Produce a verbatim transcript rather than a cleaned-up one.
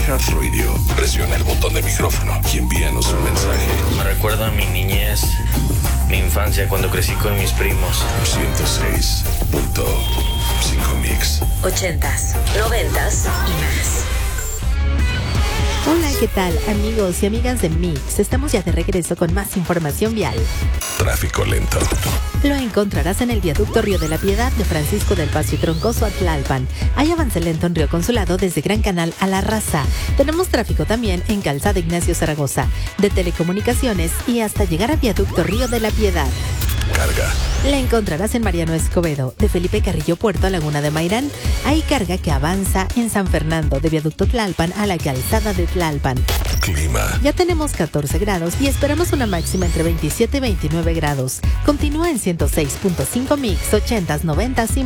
iHeartRadio, presiona el botón de micrófono y envíanos un mensaje. Me recuerda a mi niñez, mi infancia cuando crecí con mis primos. ciento seis punto cinco Mix. Ochentas, noventas y más. Hola, ¿qué tal, amigos y amigas de Mix? Estamos ya de regreso con más información vial. Tráfico lento. Lo encontrarás en el viaducto Río de la Piedad de Francisco del Paso y Troncoso a Tlalpan. Hay avance lento en Río Consulado desde Gran Canal a La Raza. Tenemos tráfico también en Calzada Ignacio Zaragoza, de Telecomunicaciones y hasta llegar a viaducto Río de la Piedad. Carga. La encontrarás en Mariano Escobedo, de Felipe Carrillo Puerto a Laguna de Mairán. Hay carga que avanza en San Fernando, de viaducto Tlalpan a la Calzada de Tlalpan. Clima. Ya tenemos catorce grados y esperamos una máxima entre veintisiete y veintinueve grados. Continúa en ciento seis punto cinco Mix, ochentas, noventas y